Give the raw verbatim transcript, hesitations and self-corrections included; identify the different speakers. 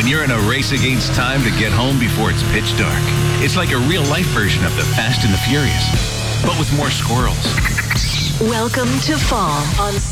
Speaker 1: you're in a race against time to get home before it's pitch dark. It's like a real-life version of The Fast and the Furious, but with more squirrels.
Speaker 2: Welcome to fall on